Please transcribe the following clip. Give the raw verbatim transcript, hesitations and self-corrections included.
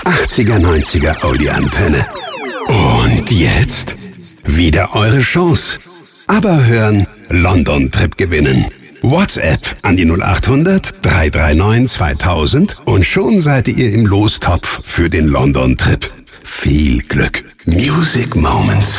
achtziger, neunziger Audioantenne. Und jetzt wieder eure Chance. Aber hören, London-Trip gewinnen. WhatsApp an die null acht hundert, drei drei neun, zweitausend und schon seid ihr im Lostopf für den London-Trip. Viel Glück. Music Moments